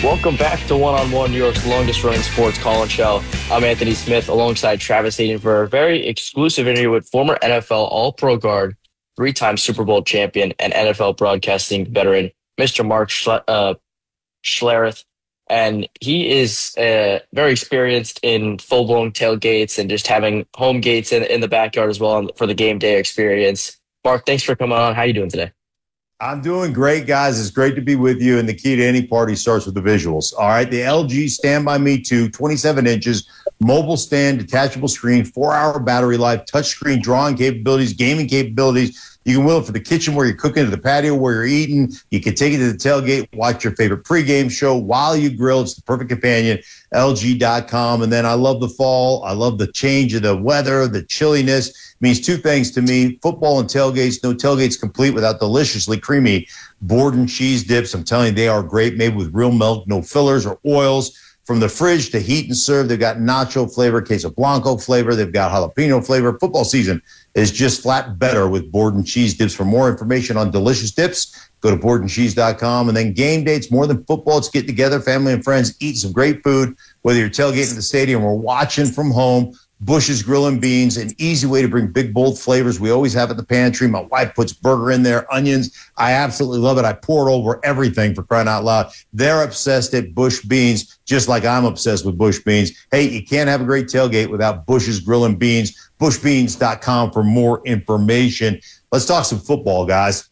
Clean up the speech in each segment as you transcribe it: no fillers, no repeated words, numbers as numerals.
Welcome back to One on One, New York's longest running sports call-in show. I'm Anthony Smith alongside Travis Hayden for a very exclusive interview with former NFL All-Pro guard, three-time Super Bowl champion, and NFL broadcasting veteran, Mr. Mark Schlereth. And he is very experienced in full-blown tailgates and just having home gates in the backyard as well for the game day experience. Mark, thanks for coming on. How are you doing today? I'm doing great, guys. It's great to be with you. And the key to any party starts with the visuals. All right. The LG Stand By Me 2, 27 inches, mobile stand, detachable screen, 4-hour battery life, touchscreen drawing capabilities, gaming capabilities. You can wheel it for the kitchen where you're cooking, to the patio where you're eating. You can take it to the tailgate, watch your favorite pregame show while you grill. It's the perfect companion, LG.com. And then I love the fall. I love the change of the weather, the chilliness. It means two things to me: football and tailgates. No tailgates complete without deliciously creamy Borden cheese dips. I'm telling you, they are great, made with real milk, no fillers or oils. From the fridge to heat and serve, they've got nacho flavor, queso blanco flavor. They've got jalapeno flavor. Football season is just flat better with Borden cheese dips. For more information on delicious dips, go to bordencheese.com. And then game dates, more than football. It's get together, family and friends, eat some great food, whether you're tailgating at the stadium or watching from home. Bush's Grill and Beans, an easy way to bring big, bold flavors we always have at the pantry. My wife puts burger in there, onions. I absolutely love it. I pour it over everything, for crying out loud. They're obsessed at Bush Beans, just like I'm obsessed with Bush Beans. Hey, you can't have a great tailgate without Bush's Grill and Beans. Bushbeans.com for more information. Let's talk some football, guys.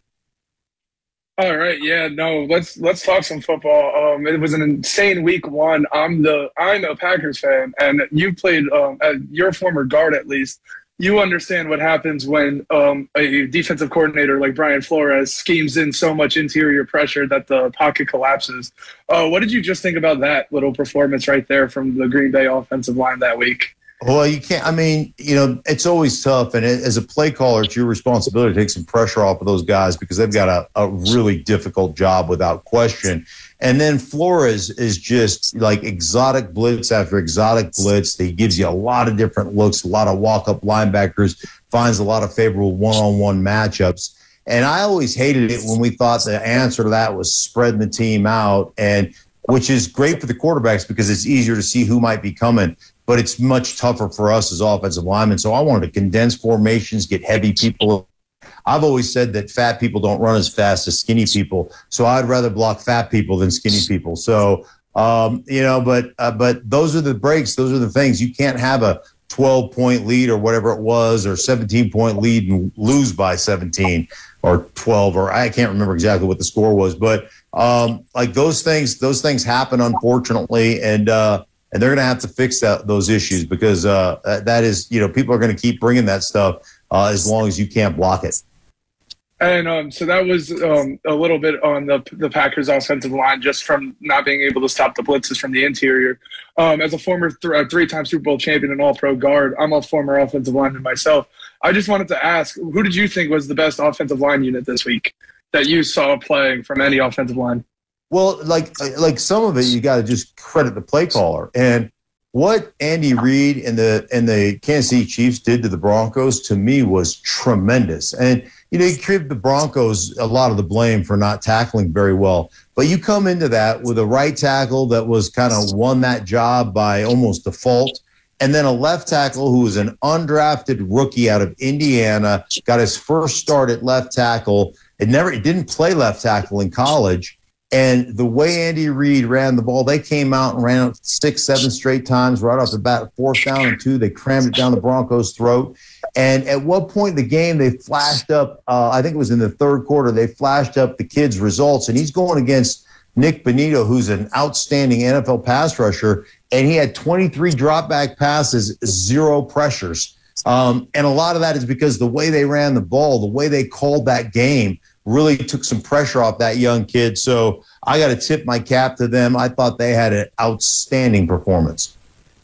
All right, yeah, no, let's talk some football. It was an insane week one. I'm a Packers fan, and you played your former guard at least. You understand what happens when a defensive coordinator like Brian Flores schemes in so much interior pressure that the pocket collapses. What did you just think about that little performance right there from the Green Bay offensive line that week? Well, you can't. I mean, it's always tough. And as a play caller, it's your responsibility to take some pressure off of those guys because they've got a really difficult job without question. And then Flores is just like exotic blitz after exotic blitz. He gives you a lot of different looks, a lot of walk-up linebackers, finds a lot of favorable one-on-one matchups. And I always hated it when we thought the answer to that was spreading the team out, and which is great for the quarterbacks because it's easier to see who might be coming. But it's much tougher for us as offensive linemen. So I wanted to condense formations, get heavy people. I've always said that fat people don't run as fast as skinny people. So I'd rather block fat people than skinny people. So, but those are the breaks. Those are the things. You can't have a 12-point lead or whatever it was, or 17-point lead and lose by 17 or 12, or I can't remember exactly what the score was. But like those things happen, unfortunately. And they're going to have to fix those issues because that is, people are going to keep bringing that stuff as long as you can't block it. And so that was a little bit on the Packers' offensive line, just from not being able to stop the blitzes from the interior. As a former three-time Super Bowl champion and all-pro guard, I'm a former offensive lineman myself. I just wanted to ask, who did you think was the best offensive line unit this week that you saw playing from any offensive line? Well, like some of it, you got to just credit the play caller. And what Andy Reid and the Kansas City Chiefs did to the Broncos, to me, was tremendous. And, you give the Broncos a lot of the blame for not tackling very well. But you come into that with a right tackle that was kind of won that job by almost default, and then a left tackle who was an undrafted rookie out of Indiana, got his first start at left tackle. It didn't play left tackle in college. And the way Andy Reid ran the ball, they came out and ran it 6-7 straight times right off the bat, 4th down and 2. They crammed it down the Broncos' throat. And at what point in the game they flashed up, I think it was in the third quarter, they flashed up the kid's results. And he's going against Nick Bonito, who's an outstanding NFL pass rusher. And he had 23 drop-back passes, 0 pressures. And a lot of that is because the way they ran the ball, the way they called that game, really took some pressure off that young kid. So I got to tip my cap to them. I thought they had an outstanding performance.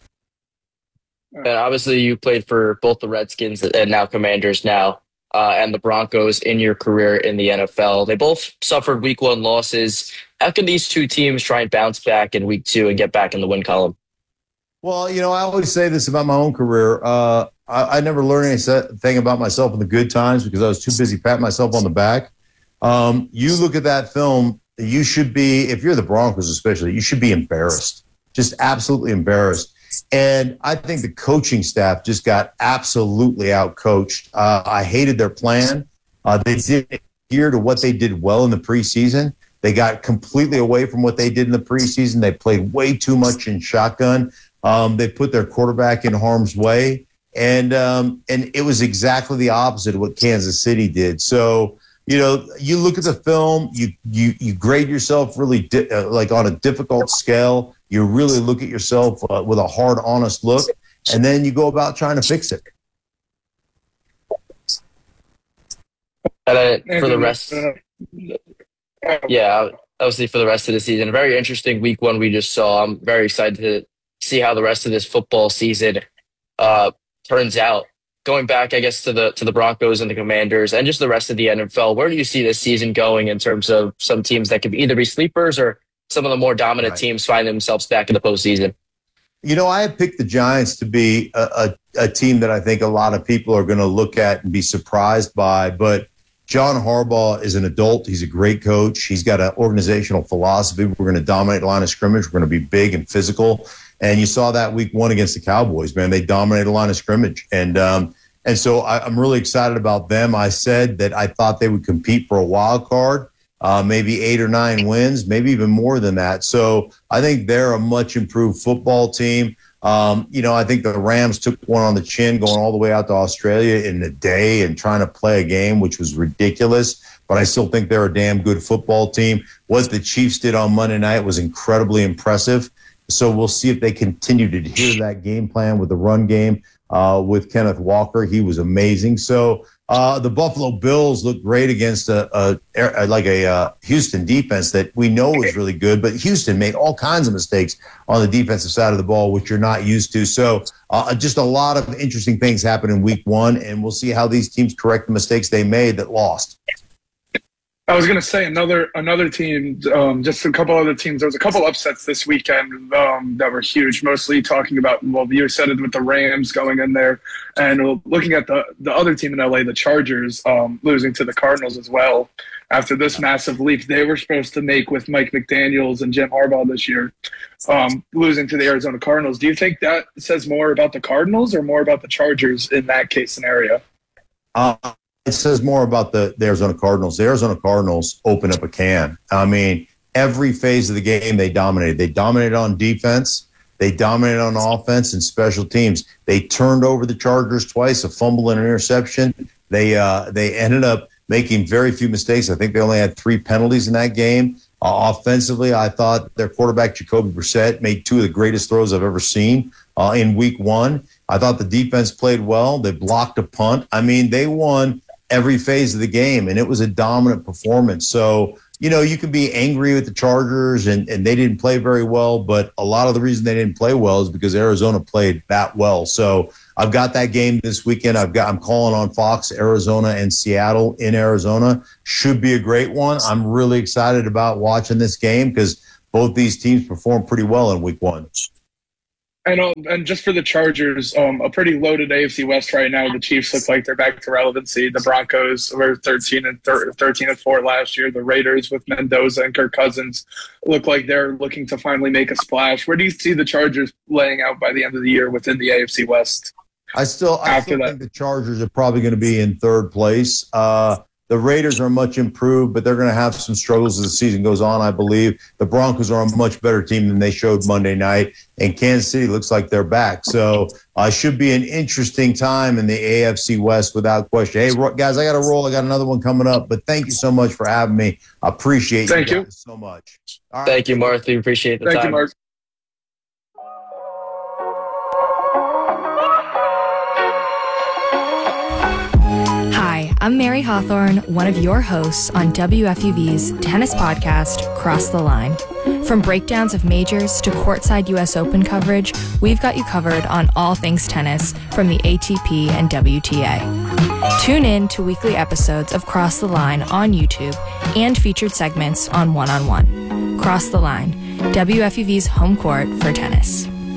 And obviously you played for both the Redskins and now Commanders and the Broncos in your career in the NFL. They both suffered week 1 losses. How can these two teams try and bounce back in week 2 and get back in the win column? Well, I always say this about my own career. I never learned anything about myself in the good times because I was too busy patting myself on the back. You look at that film, you should be, if you're the Broncos especially, you should be embarrassed, just absolutely embarrassed. And I think the coaching staff just got absolutely out-coached. I hated their plan. They didn't adhere to what they did well in the preseason. They got completely away from what they did in the preseason. They played way too much in shotgun. They put their quarterback in harm's way. And it was exactly the opposite of what Kansas City did. So, you look at the film, you grade yourself really like on a difficult scale. You really look at yourself with a hard, honest look, and then you go about trying to fix it. And for the rest, obviously for the rest of the season, very interesting week one we just saw. I'm very excited to see how the rest of this football season turns out. Going back, I guess, to the Broncos and the Commanders and just the rest of the NFL, where do you see this season going in terms of some teams that could either be sleepers or some of the more dominant teams find themselves back in the postseason? I had picked the Giants to be a team that I think a lot of people are going to look at and be surprised by. But John Harbaugh is an adult. He's a great coach. He's got an organizational philosophy. We're going to dominate the line of scrimmage. We're going to be big and physical. And you saw that week one against the Cowboys, man. They dominated the line of scrimmage. And so I'm really excited about them. I said that I thought they would compete for a wild card, maybe 8 or 9 wins, maybe even more than that. So I think they're a much improved football team. I think the Rams took one on the chin going all the way out to Australia in a day and trying to play a game, which was ridiculous. But I still think they're a damn good football team. What the Chiefs did on Monday night was incredibly impressive. So we'll see if they continue to adhere to that game plan with the run game. With Kenneth Walker, he was amazing. So the Buffalo Bills look great against a Houston defense that we know is really good, but Houston made all kinds of mistakes on the defensive side of the ball, which you're not used to. So just a lot of interesting things happen in week one, and we'll see how these teams correct the mistakes they made that lost. I was going to say another team, just a couple other teams. There was a couple upsets this weekend that were huge, mostly talking about, you said it with the Rams going in there. And looking at the other team in LA, the Chargers, losing to the Cardinals as well. After this massive leap they were supposed to make with Mike McDaniels and Jim Harbaugh this year, losing to the Arizona Cardinals. Do you think that says more about the Cardinals or more about the Chargers in that case scenario? It says more about the Arizona Cardinals. The Arizona Cardinals opened up a can. I mean, every phase of the game they dominated. They dominated on defense. They dominated on offense and special teams. They turned over the Chargers twice, a fumble and an interception. They ended up making very few mistakes. I think they only had 3 penalties in that game. Offensively, I thought their quarterback, Jacoby Brissett, made 2 of the greatest throws I've ever seen in week one. I thought the defense played well. They blocked a punt. I mean, they won every phase of the game, and it was a dominant performance. So, you can be angry with the Chargers and they didn't play very well, but a lot of the reason they didn't play well is because Arizona played that well. So I've got that game this weekend. I'm calling on Fox, Arizona and Seattle in Arizona. Should be a great one. I'm really excited about watching this game because both these teams performed pretty well in week one. And just for the Chargers, a pretty loaded AFC West right now. The Chiefs look like they're back to relevancy. The Broncos were 13-4 last year. The Raiders with Mendoza and Kirk Cousins look like they're looking to finally make a splash. Where do you see the Chargers laying out by the end of the year within the AFC West? I still think the Chargers are probably going to be in third place. The Raiders are much improved, but they're going to have some struggles as the season goes on, I believe. The Broncos are a much better team than they showed Monday night, and Kansas City looks like they're back. So should be an interesting time in the AFC West without question. Hey, guys, I got to roll. I got another one coming up, but thank you so much for having me. I appreciate you guys so much. All right. Thank you, Martha. Appreciate the time. Thank you, Mark. I'm Mary Hawthorne, one of your hosts on WFUV's tennis podcast, Cross the Line. From breakdowns of majors to courtside U.S. Open coverage, we've got you covered on all things tennis from the ATP and WTA. Tune in to weekly episodes of Cross the Line on YouTube and featured segments on One on One. Cross the Line, WFUV's home court for tennis.